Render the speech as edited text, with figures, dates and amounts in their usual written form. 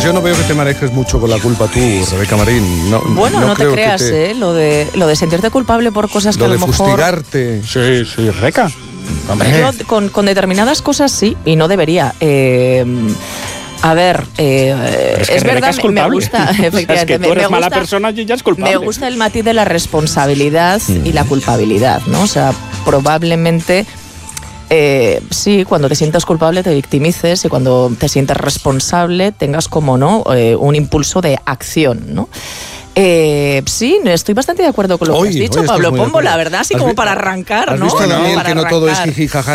yo no veo que te manejes mucho con la culpa tú, Rebeca Marín. No te creas, lo de sentirte culpable por cosas que a lo mejor... Lo de fustigarte. Sí, Rebeca. Yo con determinadas cosas sí, y no debería. A ver, es verdad, me gusta, efectivamente. Es que tú eres mala persona y ya es culpable. Me gusta el matiz de la responsabilidad y la culpabilidad, ¿no? O sea, probablemente... sí, cuando te sientas culpable te victimices y cuando te sientas responsable tengas como un impulso de acción, ¿no? Sí, estoy bastante de acuerdo con lo que has dicho, Pablo Pombo, la verdad, así como para arrancar, ¿no? ¿Has visto también que no todo es jiji, jaja?